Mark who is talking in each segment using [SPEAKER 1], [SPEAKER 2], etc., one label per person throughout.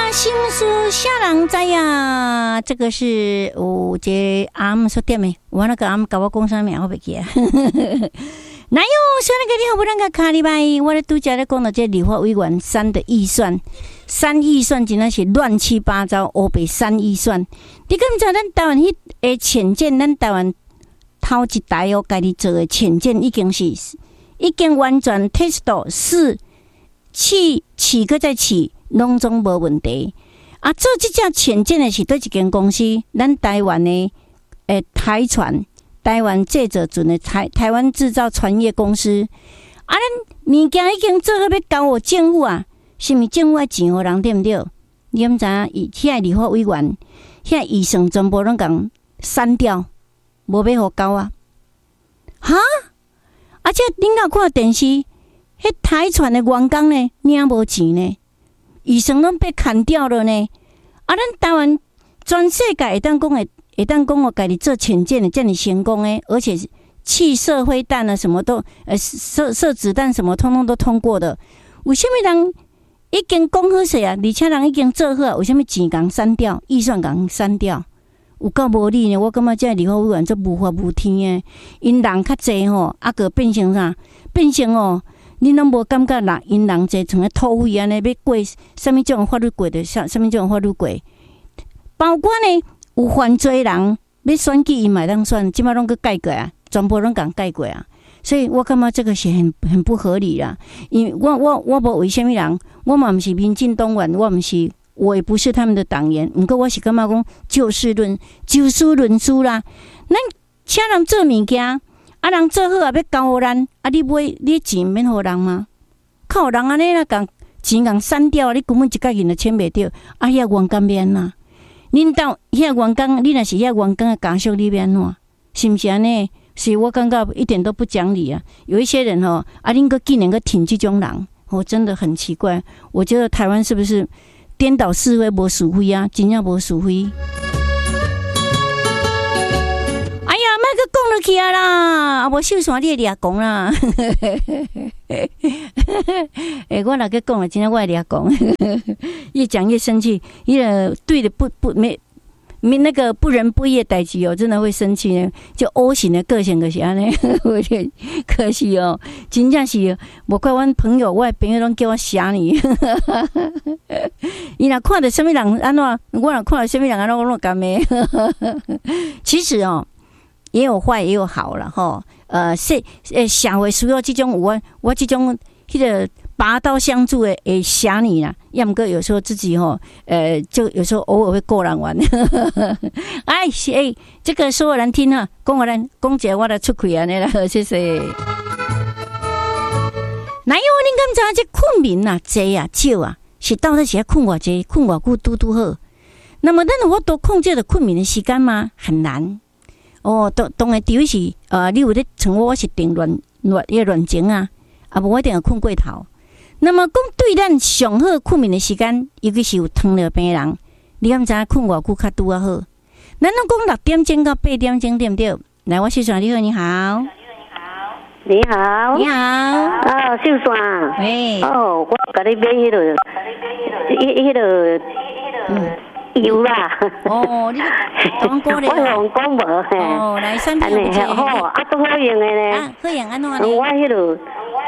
[SPEAKER 1] 心事啥人知呀？这个是有一个阿姆说点的，我那个阿姆跟我讲啥名我袂记啊。哪有说那个你好不？咱个卡礼拜，我咧拄则咧讲到这立法委员3的预算，3预算真的是乱七八糟，乌白3预算。你敢知咱台湾迄个潜舰，咱台湾头一台哦，家己做的潜舰已经完全 test 到4起个再起。拢总无问题啊！做这只潜舰的是对一间公司，咱台湾的台船，台湾制造船的台湾制造船业公司啊！咱物件已经做好要交互政府啊，是毋是政府钱互人对毋对？你毋知影？遐立法委员遐预算全部拢共删掉，无要互交啊！哈！而且恁若看电视，迄台船的员工呢，领无钱呢？预算拢被砍掉了呢！啊，咱台湾全世界会当讲我家己做潜舰的这么成功诶，而且气射灰弹啊，什么都射子弹什么，通通都通过的。为什么人已经讲好势啊？而且人已经做好啊？为什么钱共删掉，预算共删掉？有够无理呢！我感觉这立法委员做无法无天诶，因人较济吼，啊个变成啥？变成哦。你拢无感觉啦？因人侪像咧土匪安尼，要过什么种法律过的，什么种法律过？包括呢，有犯罪人要选举，伊嘛当选，即摆拢去改过啊，全部拢共改过啊。所以我感觉这个是很不合理啦。因为我无为什么人，我嘛毋是民进党员，我也不是他们的党员。毋过我是感觉讲就事论事啦。咱请人做物件。啊，人做好啊，要交互咱啊！你钱免互人吗？靠人安尼啦，共钱共删掉，你根本一角银都签袂着。啊，遐员工免呐？恁兜遐员工，你若是遐员工的家属，你免怎？是毋是安尼？是我感觉一点都不讲理啊！有一些人吼，啊，恁个竟然个挺这种人，我真的很奇怪。我觉得台湾是不是颠倒是非无是非啊？真正无是非。个讲落去啊啦，啊无秀山你掠讲啦，我若个讲了，真正我掠讲，越讲越生气，对的没那个不仁不义的代志哦，真的会生气呢。就 O 型的个性就是安尼，有点可惜哦，真正是无怪我的朋友拢叫我侠你，伊若看到什么人安怎，我若看到什么人安怎，我拢干咩？其实哦。也有坏也有好了吼，社会需要这种我这种迄个拔刀相助的侠女啦，要么个有时候自己吼，就有时候偶尔会过人玩。这个所有人听啊，讲一下我来出气安尼啦，谢谢。哪有恁敢知这困眠啊，济啊少啊，是到底是要困偌济，困偌久拄好？那么，咱有法度控制的困眠的时间吗？很难。哦，当然，除非是你有咧像我是定乱情啊，啊无一定会困过头。那么讲对咱上好困眠的时间，尤其是有糖尿病人，你敢知困偌久较拄啊好？咱拢讲6点钟到8点钟，对不对？来，我秀爽，你好，你好，
[SPEAKER 2] 你好，
[SPEAKER 1] 你好，
[SPEAKER 2] 啊，秀爽，
[SPEAKER 1] 喂，
[SPEAKER 2] 哦，我甲你买迄个，油啦，
[SPEAKER 1] 哦，你讲过咧，
[SPEAKER 2] 我用讲无嘿，
[SPEAKER 1] 哦，来产品有
[SPEAKER 2] 好，啊，都好用的呢，
[SPEAKER 1] 啊，好用安怎呢？
[SPEAKER 2] 我迄个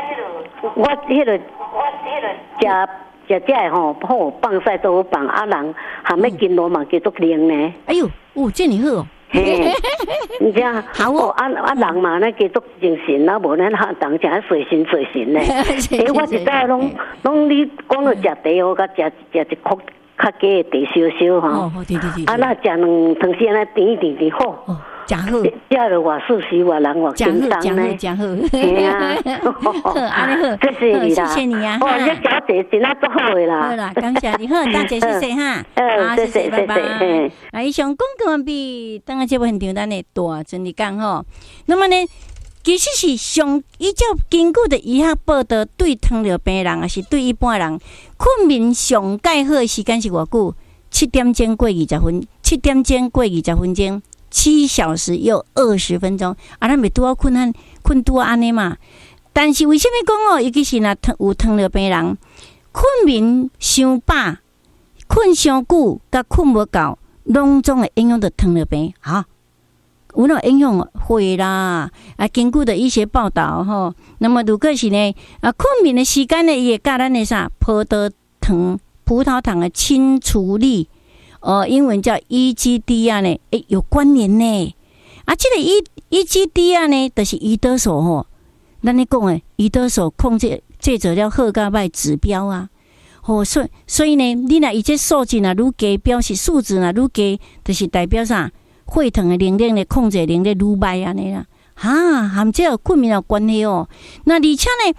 [SPEAKER 2] 食的吼，好放晒都好放，啊人含要筋络嘛，叫做灵呢。
[SPEAKER 1] 哎呦，这么好哦。
[SPEAKER 2] 嘿，你知好
[SPEAKER 1] 哦，
[SPEAKER 2] 啊人嘛，那叫做精神，啊无咱人食随神呢。我一早拢你讲到食茶，我甲食一颗较加的茶烧吼。
[SPEAKER 1] 哦，对。
[SPEAKER 2] 啊，那食2汤匙安尼甜好。
[SPEAKER 1] 哦，真好。
[SPEAKER 2] 食了偌舒适，偌人偌轻松呢。
[SPEAKER 1] 真好。
[SPEAKER 2] 嘿啊，
[SPEAKER 1] 安尼好，
[SPEAKER 2] 谢谢你啦，
[SPEAKER 1] 谢谢你啊。
[SPEAKER 2] 哦，你小姐真啊足好的啦。
[SPEAKER 1] 好啦，感谢你，好，大姐谢谢哈。
[SPEAKER 2] 谢谢，拜拜。
[SPEAKER 1] 啊，以上广告完毕，当然节目现场咱的大真理讲吼。那么呢，其实是依照根据的医学报道，对糖尿病人还是对一般人，困眠上介好的时间是偌久？7点钟过20分，7点钟过20分钟，7小时又20分钟。啊，咱袂拄好困拄好安尼嘛？但是为什么讲哦？尤其是那有糖尿病人，困眠伤饱， 困伤久甲困无够，拢总会影响到糖尿病哈。有哪影响会啦？根据的医学报道吼，那么如果是呢困眠的时间呢，也甲咱的啥葡萄糖的清除力，英文叫 EGD 呢，有关联呢。这个 EGD 呢，就是胰岛素吼，咱咧讲的胰岛素控制做了好甲歹指标啊。所以呢，你若伊这数字若愈低，表示数字若愈低，就是代表啥？血糖的能力的控制能力愈歹安尼啦，含这困眠有关系哦。那而且呢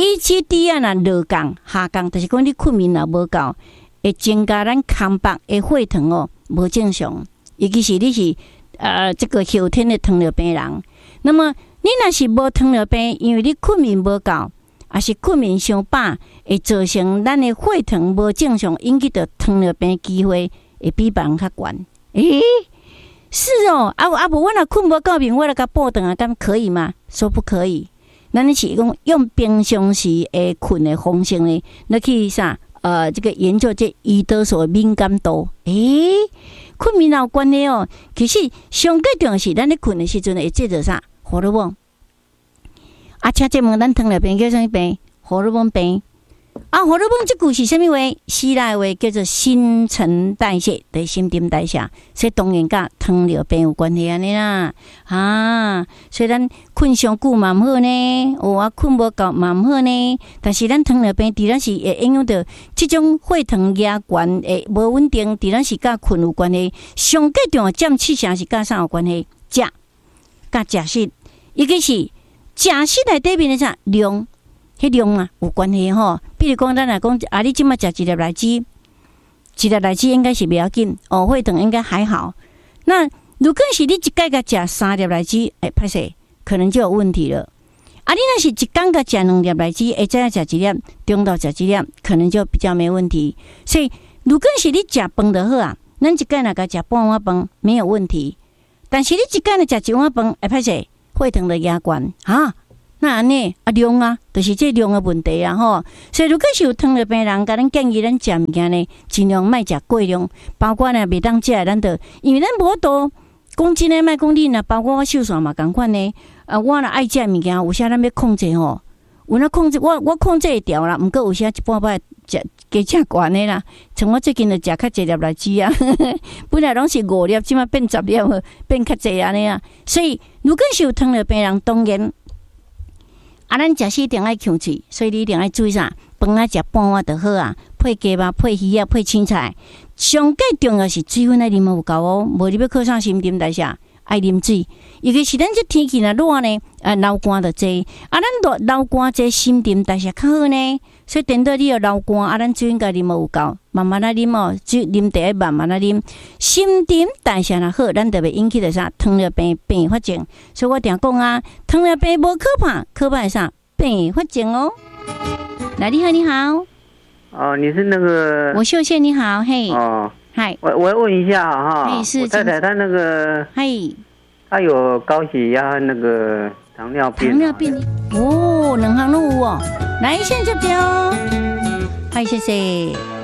[SPEAKER 1] ，EGD 若落降下降，就是讲你困眠若无够，会增加咱空腹的血糖哦，无正常。尤其是你是这个后天的糖尿病人，那么你若是无糖尿病，因为你困眠无够，还是困眠伤饱，会造成咱的血糖无正常，引起到糖尿病的机会会比别人较悬。是哦，无我若困无够眠，我来甲报顿啊，敢可以吗？说不可以。咱是用平常时会困的方式呢，来去啥？这个研究这胰岛素的敏感度。困眠有关系哦。其实上个重要是咱咧困的时阵会接着啥？荷尔蒙。请这问咱糖尿病叫啥物病？荷尔蒙病。荷尔蒙这句是啥物话？希腊话叫做新陈代谢，对，新陈代谢，所以当然甲糖尿病有关系安尼啦。所以咱困上久嘛毋好呢，困无够嘛毋好呢。但是咱糖尿病伫咱是会影响到这种血糖压悬诶无稳定，伫咱是甲困有关系。上个重要占70%是甲啥有关系？食食食，一个是食食内底面的啥量。迄量啊有关系吼，比如讲咱来讲你即马食一粒奶子应该是不要紧血糖应该还好。那如果是你一摆甲食3粒奶子，歹势可能就有问题了。你若是一天甲食2粒奶子，下早食1粒，中昼食1粒，可能就比较没问题。所以如果是你食饭就好啊，咱一摆若甲食半碗饭没有问题。但是你一摆若食1碗饭，歹势血糖就压悬那安尼量就是这量的问题啊吼。所以如果是有糖尿病人，甲咱建议咱食物件呢，尽量莫食过量，包括呢袂当食，咱就因为咱无多讲真诶，莫讲你若包括我瘦线嘛共款呢。我若爱食物件，有啥咱要控制吼？有哪控制？我控制会掉啦，毋过有啥一半摆食加食悬诶啦。像我最近就食较侪粒奶子啊，本来拢是5粒，即马变10粒，变较侪安尼啊。所以如果是有糖尿病人，当然。咱食时一定爱控制，所以你一定爱注意啥？饭食半碗就好啊，配鸡肉、配鱼啊、配青菜。上最重要是水分爱啉有够哦，无你要靠上新陈代谢，爱啉水。尤其是咱这天气若热呢，流汗就济。咱流汗济，新陈代谢较好呢。所以等到你有流汗，咱水应该啉有够，慢慢来啉哦，水啉第一慢慢来啉。新陈代谢若好，咱就袂引起着啥糖尿病并发症。所以我定讲糖尿病无可怕，可怕是啥并发症哦。来，你好，你好。
[SPEAKER 2] 你是那个？
[SPEAKER 1] 我秀贤，你好，嘿。嗨。我
[SPEAKER 2] 问一下哈，
[SPEAKER 1] 是
[SPEAKER 2] 我太太她那个，
[SPEAKER 1] 嘿，
[SPEAKER 2] 她有高血压那个糖尿病。
[SPEAKER 1] 两项拢有哦。来，先接掉。嗨，谢谢。